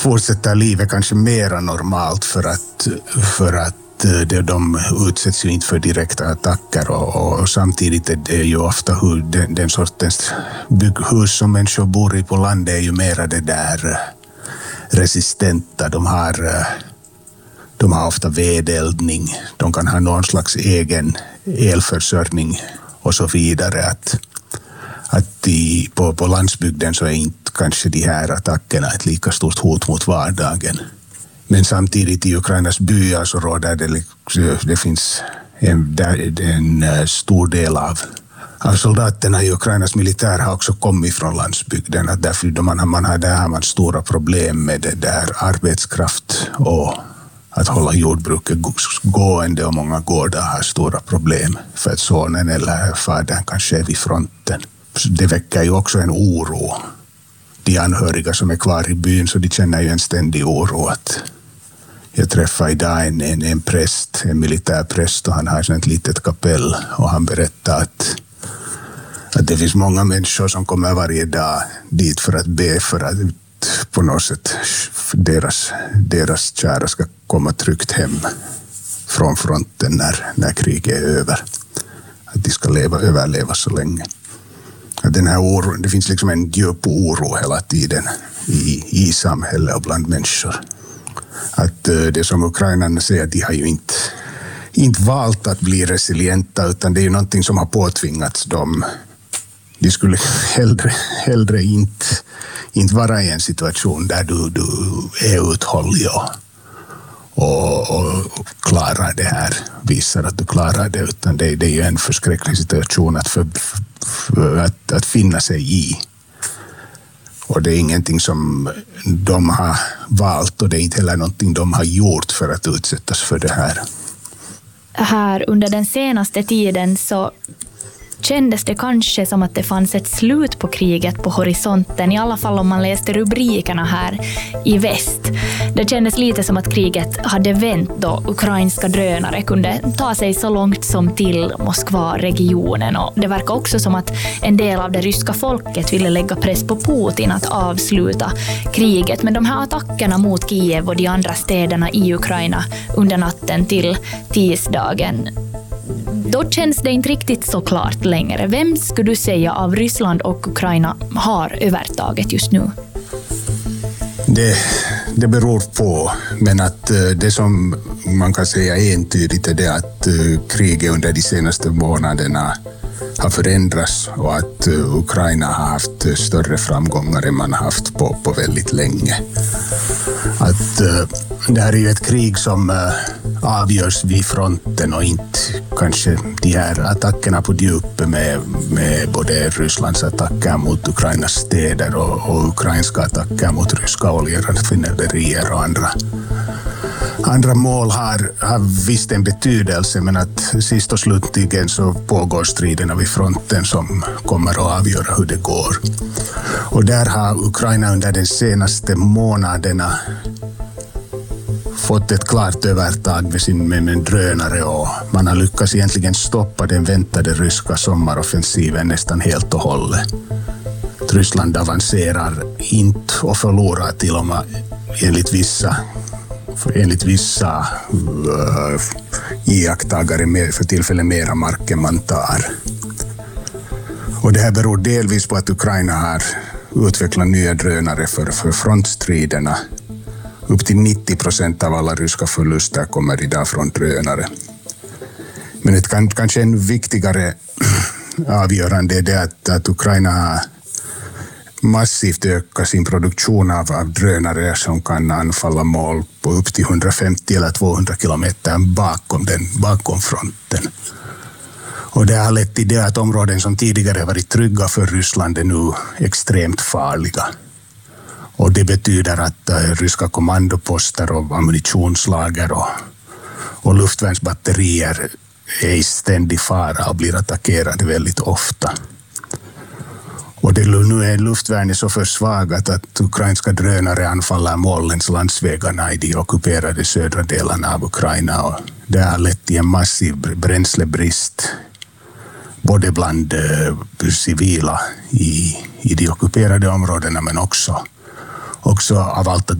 fortsätta livet kanske mera normalt för att de utsätts ju inte för direkta attacker och samtidigt är det ju ofta hur den sortens bygghus som människor bor i på landet är ju mera det där resistenta. De har ofta vedeldning, de kan ha någon slags egen elförsörjning och så vidare. Att på landsbygden så är inte kanske de här attackerna ett lika stort hot mot vardagen. Men samtidigt i Ukrainas byar så råder det finns en stor del av soldaterna i Ukrainas militär har också kommit från landsbygden. Att därför där har man stora problem med det där arbetskraft och att hålla jordbruket gående, och många gårdar har stora problem för att sonen eller fadern kanske är vid fronten. Det väcker ju också en oro. De anhöriga som är kvar i byn, så de känner ju en ständig oro. Jag träffade idag en präst, en militärpräst, och han har ett litet kapell, och han berättade att det finns många människor som kommer varje dag dit för att be för att på något sätt deras kära ska komma tryggt hem från fronten när kriget är över. Att de ska överleva så länge. Den här oron, det finns liksom en djup oro hela tiden i samhället och bland människor. Att det som ukrainarna säger, de har ju inte valt att bli resilienta, utan det är ju någonting som har påtvingats dem. De skulle hellre inte vara i en situation där du är uthållig och klarar det här, visar att du klarar det, utan det är ju en förskräcklig situation att finna sig i. Och det är ingenting som de har valt, och det är inte heller någonting de har gjort för att utsättas för det här. Här under den senaste tiden så kändes det kanske som att det fanns ett slut på kriget på horisonten, i alla fall om man läste rubrikerna här i väst. Det kändes lite som att kriget hade vänt då ukrainska drönare kunde ta sig så långt som till Moskva-regionen, och det verkar också som att en del av det ryska folket ville lägga press på Putin att avsluta kriget. Men de här attackerna mot Kiev och de andra städerna i Ukraina under natten till tisdagen, då känns det inte riktigt så klart längre. Vem skulle du säga av Ryssland och Ukraina har övertaget just nu? Det beror på, men att det som man kan säga entydigt är det att kriget under de senaste månaderna har förändrats, och att Ukraina har haft större framgångar än man har haft på väldigt länge. Att det här är ju ett krig som avgörs vid fronten, och inte kanske de här attackerna på djupet med både Rysslands attacker mot Ukrainas städer och ukrainska attacker mot ryska oljeraffinaderier och andra mål har visst en betydelse, men att sist och slutligen så pågår striderna vid fronten som kommer att avgöra hur det går. Och där har Ukraina under de senaste månaderna fått ett klart övertag med drönare, och man har lyckats egentligen stoppa den väntade ryska sommaroffensiven nästan helt och hållet. Ryssland avancerar inte och förlorar till och med enligt vissa iakttagare för tillfället mera mark än man tar. Och det här beror delvis på att Ukraina har utvecklat nya drönare för frontstriderna. Upp till 90% av alla ryska förluster kommer idag från drönare. Men ett kanske en viktigare avgörande är det att Ukraina har massivt ökat sin produktion av drönare som kan anfalla mål på upp till 150 eller 200 kilometer bakom fronten. Och det har lett till det att områden som tidigare varit trygga för Ryssland är nu extremt farliga. Och det betyder att ryska kommandoposter och ammunitionslager och luftvärnsbatterier är i ständig fara och blir attackerade väldigt ofta. Och nu är luftvärnet så försvagat att ukrainska drönare anfaller mål längs landsvägarna i de ockuperade södra delarna av Ukraina. Och det har lett till en massiv bränslebrist både bland civila i de ockuperade områdena, men också av allt att